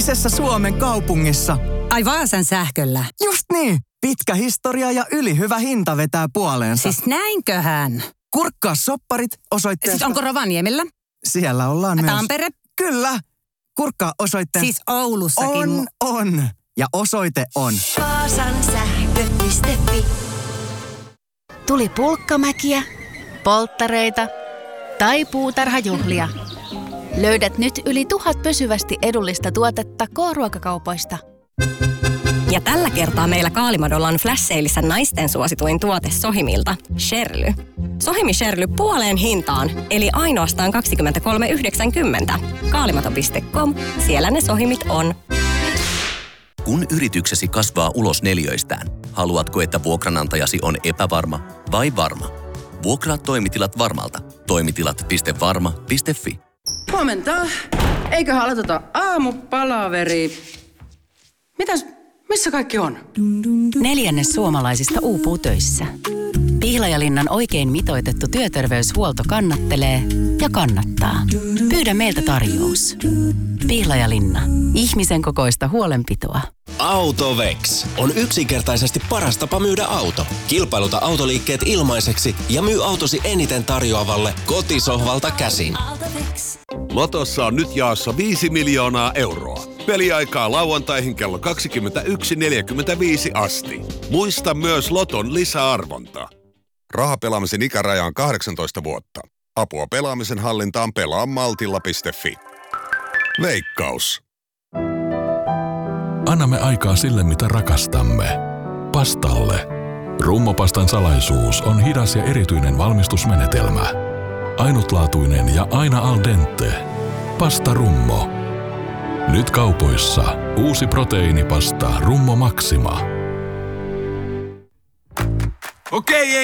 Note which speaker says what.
Speaker 1: Toisessa Suomen kaupungissa.
Speaker 2: Ai Vaasan sähköllä.
Speaker 1: Just niin. Pitkä historia ja ylihyvä hinta vetää puoleensa.
Speaker 2: Siis näinköhän?
Speaker 1: Kurkkaa sopparit osoitteesta.
Speaker 2: Siis onko Rovaniemellä?
Speaker 1: Siellä ollaan myös.
Speaker 2: Tampere?
Speaker 1: Kyllä. Kurkkaa osoitteesta.
Speaker 2: Siis Oulussakin.
Speaker 1: On. Ja osoite on.
Speaker 3: Vaasan sähkö.fi.
Speaker 4: Tuli pulkkamäkiä, polttareita tai puutarhajuhlia. Löydät nyt yli 1000 pysyvästi edullista tuotetta K-ruokakaupoista.
Speaker 5: Ja tällä kertaa meillä Kaalimadolla on flash saleissa naisten suosituin tuote Sohimilta, Sherly. Sohimi Sherly puoleen hintaan, eli ainoastaan 23,90. Kaalimado.com, siellä ne Sohimit on.
Speaker 6: Kun yrityksesi kasvaa ulos neliöistään, haluatko, että vuokranantajasi on epävarma vai varma? Vuokraa toimitilat Varmalta. Toimitilat.varma.fi.
Speaker 7: Huomenta. Eiköhän aloiteta aamupalaveri. Missä kaikki on?
Speaker 8: 1/4 suomalaisista uupuu töissä. Pihlajalinnan oikein mitoitettu työterveyshuolto kannattelee ja kannattaa. Pyydä meiltä tarjous. Pihlajalinna. Ihmisen kokoista huolenpitoa.
Speaker 9: Autovex on yksinkertaisesti paras tapa myydä auto. Kilpailuta autoliikkeet ilmaiseksi ja myy autosi eniten tarjoavalle kotisohvalta käsin.
Speaker 10: Lotossa on nyt jaossa 5 miljoonaa euroa. Peliaikaa lauantaihin kello 21.45 asti. Muista myös Loton lisäarvonta. Rahapelaamisen ikäraja on 18 vuotta. Apua pelaamisen hallintaan pelaamaltilla.fi. Veikkaus.
Speaker 11: Annamme aikaa sille, mitä rakastamme. Pastalle. Rummopastan salaisuus on hidas ja erityinen valmistusmenetelmä. Ainutlaatuinen ja aina al dente. Pasta Rummo. Nyt kaupoissa uusi proteiinipasta Rummo Maxima.
Speaker 10: Okei,